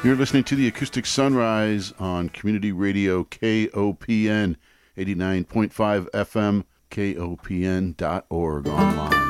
You're listening to the Acoustic Sunrise on Community Radio KOPN 89.5 FM, KOPN.org online.